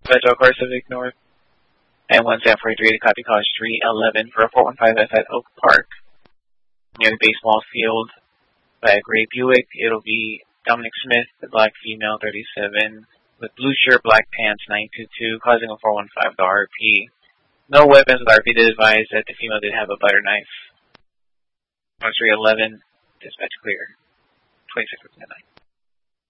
Federal Court Civic North. And 1743 to copy College Street, 11 for a 415F at Oak Park. Near the baseball field by a gray Buick. It'll be Dominic Smith, the black female, 37, with blue shirt, black pants, 922, causing a 415 to RP. No weapons, but RP did advise that the female did have a butter knife. College Street 11, dispatch clear. 26 midnight.